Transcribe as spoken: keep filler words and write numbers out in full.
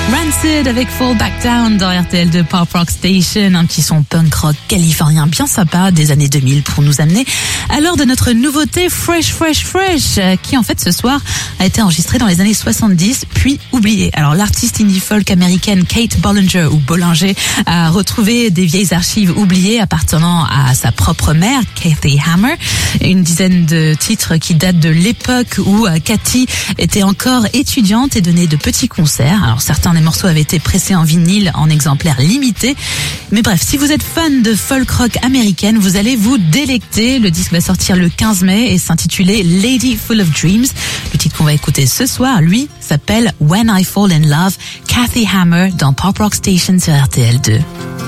Rancid avec Fall Back Down dans R T L deux Pop Rock Station, un petit son punk rock californien bien sympa des années deux mille pour nous amener à l'heure de notre nouveauté Fresh Fresh Fresh, qui en fait ce soir a été enregistrée dans les années soixante-dix puis oubliée. Alors l'artiste indie folk américaine Kate Bollinger ou Bollinger a retrouvé des vieilles archives oubliées appartenant à sa propre mère, Kathy Hammer, une dizaine de titres qui datent de l'époque où Kathy était encore étudiante et donnait de petits concerts. Alors certains des morceaux avaient été pressés en vinyle en exemplaires limités. Mais bref, si vous êtes fan de folk rock américaine, vous allez vous délecter. Le disque va sortir le quinze mai et s'intituler Lady Full of Dreams. Le titre qu'on va écouter ce soir, lui, s'appelle When I Fall in Love. Kathy Hammer dans Pop Rock Station sur R T L deux.